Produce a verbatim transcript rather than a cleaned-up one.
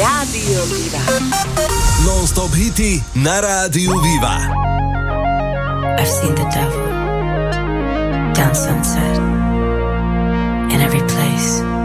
Rádio Viva. Non-stop hity na Rádiu Viva. I've seen the devil down Sunset in every place.